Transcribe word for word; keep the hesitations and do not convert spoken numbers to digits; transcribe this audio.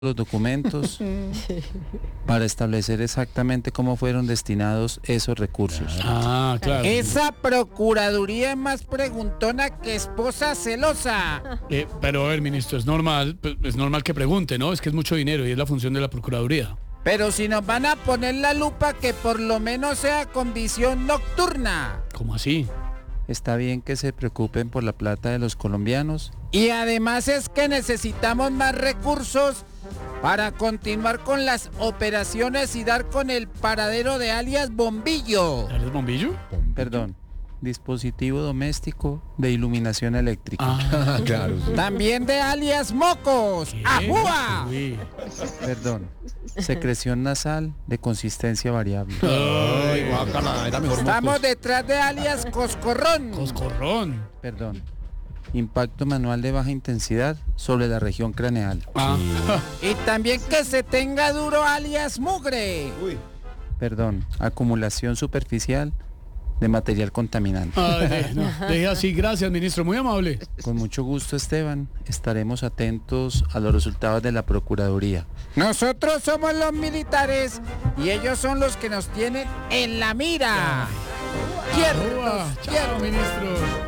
los documentos para establecer exactamente cómo fueron destinados esos recursos. Ah, claro. Esa procuraduría es más preguntona que esposa celosa. Eh, pero a ver, ministro, es normal, pues, es normal que pregunte, ¿no? Es que es mucho dinero y es la función de la Procuraduría. Pero si nos van a poner la lupa, que por lo menos sea con visión nocturna. ¿Cómo así? Está bien que se preocupen por la plata de los colombianos. Y además es que necesitamos más recursos para continuar con las operaciones y dar con el paradero de alias Bombillo. ¿Eres bombillo? Perdón, dispositivo doméstico de iluminación eléctrica. Ah, Claro. Sí. También de alias Mocos. ¿qué? ¡Ajúa! Uy. Perdón, secreción nasal de consistencia variable. Ay, guácala, era mejor Estamos mocos. detrás de alias Coscorrón. Coscorrón. Perdón, impacto manual de baja intensidad sobre la región craneal. Ah. Y también que se tenga duro alias Mugre. Uy. Perdón, acumulación superficial de material contaminante. Ay, de- no, deje así, gracias, ministro, muy amable. Con mucho gusto, Esteban. Estaremos atentos a los resultados de la Procuraduría. Nosotros somos los militares y ellos son los que nos tienen en la mira. Uah, Quietos, chao, ministro.